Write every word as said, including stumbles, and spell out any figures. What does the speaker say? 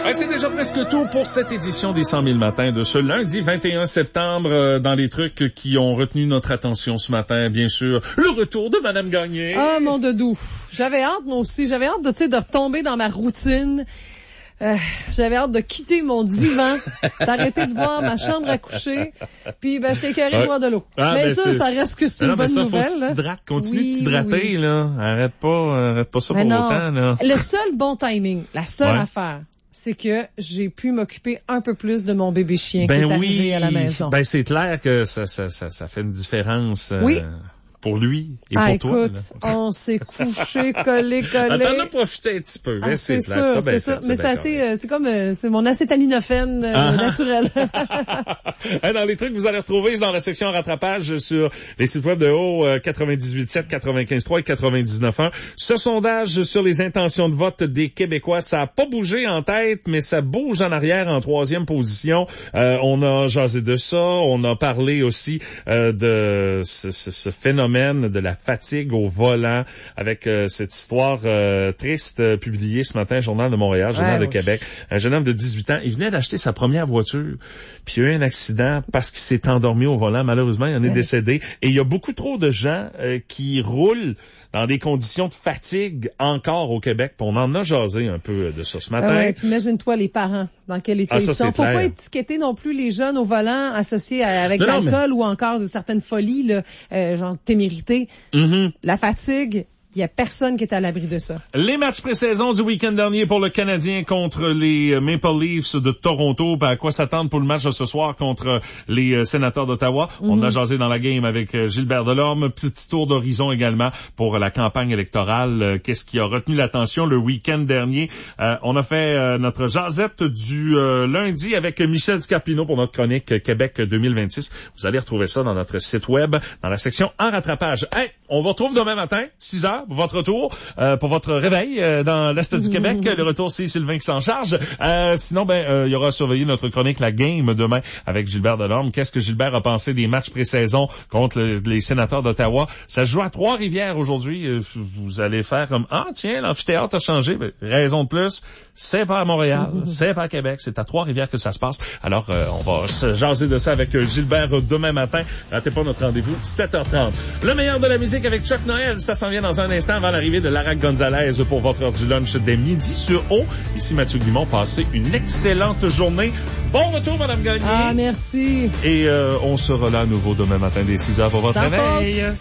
Ben, c'est déjà presque tout pour cette édition des cent mille matins de ce lundi vingt et un septembre. Euh, dans les trucs qui ont retenu notre attention ce matin, bien sûr, le retour de Madame Gagné. Ah, mon doudou. J'avais hâte, moi aussi. J'avais hâte de, tu sais, de retomber dans ma routine. Euh, j'avais hâte de quitter mon divan, d'arrêter de voir ma chambre à coucher, puis ben j'étais écœurée de boire de l'eau. Ah, mais ben ça, c'est... ça reste que c'est une non, bonne ça, nouvelle. Faut que tu t'hydrates. Continue oui, de t'hydrater, oui. là. Arrête pas, arrête pas ça mais pour non. autant, là. Le seul bon timing, la seule ouais. affaire, c'est que j'ai pu m'occuper un peu plus de mon bébé chien ben qui est oui. arrivé à la maison. Ben c'est clair que ça, ça, ça, ça fait une différence. Euh... Oui. Pour lui et ah, pour écoute, toi. on s'est couché, collé, collé. T'en as profité un petit peu. Ah, c'est c'est sûr, c'est sûr. Mais ça a été, euh, c'est comme, euh, c'est mon acétaminophène euh, ah. naturel. Dans les trucs que vous allez retrouver dans la section rattrapage sur les sites web de haut euh, quatre-vingt-dix-huit sept, quatre-vingt-quinze trois et quatre-vingt-dix-neuf un. Ce sondage sur les intentions de vote des Québécois, ça a pas bougé en tête, mais ça bouge en arrière en troisième position. Euh, on a jasé de ça. On a parlé aussi euh, de ce, ce, ce phénomène de la fatigue au volant avec euh, cette histoire euh, triste euh, publiée ce matin, Journal de Montréal, Journal ouais, de oui. Québec. Un jeune homme de dix-huit ans, il venait d'acheter sa première voiture, puis il y a eu un accident parce qu'il s'est endormi au volant. Malheureusement, il en est ouais. décédé. Et il y a beaucoup trop de gens euh, qui roulent dans des conditions de fatigue encore au Québec. Puis on en a jasé un peu de ça ce matin. Ah ouais, puis imagine-toi les parents dans quel état ah, ils ça, sont. Faut clair. pas étiqueter non plus les jeunes au volant associés à, avec non, l'alcool mais... ou encore de certaines folies, là, euh, genre témérité. Mm-hmm. La fatigue. Il y a personne qui est à l'abri de ça. Les matchs pré-saison du week-end dernier pour le Canadien contre les Maple Leafs de Toronto. Ben, à quoi s'attendre pour le match de ce soir contre les Sénateurs d'Ottawa? Mm-hmm. On a jasé dans la game avec Gilbert Delorme. Petit tour d'horizon également pour la campagne électorale. Qu'est-ce qui a retenu l'attention le week-end dernier? Euh, on a fait euh, notre jasette du euh, lundi avec Michel Scarpino pour notre chronique Québec deux mille vingt-six. Vous allez retrouver ça dans notre site web, dans la section en rattrapage. Hey, on vous retrouve demain matin, six heures. Pour votre retour, euh, pour votre réveil euh, dans l'Est du Québec. Le retour, c'est Sylvain qui s'en charge. Euh, sinon, ben, euh, il y aura à surveiller notre chronique La Game demain avec Gilbert Delorme. Qu'est-ce que Gilbert a pensé des matchs pré-saison contre le, les Sénateurs d'Ottawa? Ça se joue à Trois-Rivières aujourd'hui. Euh, vous allez faire comme, ah tiens, l'amphithéâtre a changé. Ben, raison de plus, c'est pas à Montréal, c'est pas à Québec, c'est à Trois-Rivières que ça se passe. Alors, euh, on va se jaser de ça avec Gilbert demain matin. Ratez pas notre rendez-vous, sept heures trente. Le meilleur de la musique avec Chuck Noël, ça s'en vient dans un instant avant l'arrivée de Lara Gonzalez pour votre heure du lunch dès midi sur O. Ici Mathieu Guimond, passez une excellente journée. Bon retour, Madame Gagné. Ah, merci. Et euh, on sera là à nouveau demain matin dès six heures pour votre réveil.